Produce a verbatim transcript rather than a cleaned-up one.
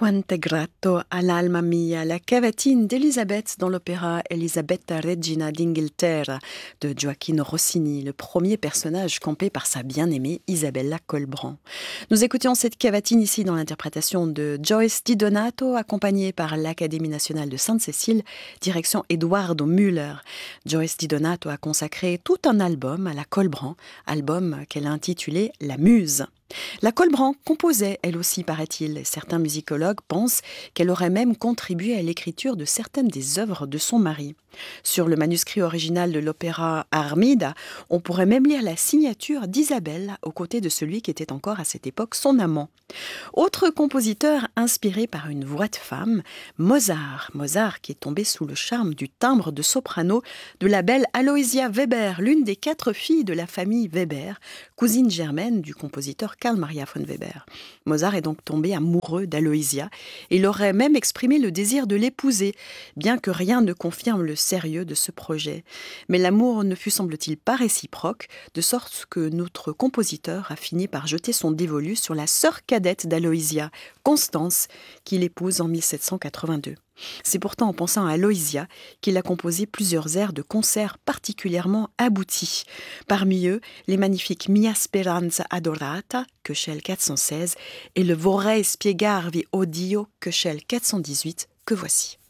Quante grato all'alma mia, la cavatine d'Elisabeth dans l'opéra Elisabetta Regina d'Inghilterra de Gioacchino Rossini, le premier personnage campé par sa bien-aimée Isabella Colbrand. Nous écoutions cette cavatine ici dans l'interprétation de Joyce Di Donato, accompagnée par l'Académie nationale de Sainte-Cécile, direction Eduardo Müller. Joyce Di Donato a consacré tout un album à la Colbrand, album qu'elle a intitulé La Muse. La Colbrand composait, elle aussi, paraît-il. Certains musicologues pensent qu'elle aurait même contribué à l'écriture de certaines des œuvres de son mari. Sur le manuscrit original de l'opéra Armida, on pourrait même lire la signature d'Isabelle aux côtés de celui qui était encore à cette époque son amant. Autre compositeur inspiré par une voix de femme, Mozart. Mozart qui est tombé sous le charme du timbre de soprano de la belle Aloysia Weber, l'une des quatre filles de la famille Weber, cousine germaine du compositeur Carl Maria von Weber. Mozart est donc tombé amoureux d'Aloysia et il aurait même exprimé le désir de l'épouser, bien que rien ne confirme le sérieux de ce projet. Mais l'amour ne fut, semble-t-il, pas réciproque, de sorte que notre compositeur a fini par jeter son dévolu sur la sœur cadette d'Aloysia, Constance, qu'il épouse en mille sept cent quatre-vingt-deux. C'est pourtant en pensant à Aloysia qu'il a composé plusieurs airs de concert particulièrement aboutis. Parmi eux, les magnifiques Mia Speranza Adorata, Köchel quatre cent seize, et le Vorrei spiegarvi Odio, Köchel quatre cent dix-huit, que voici.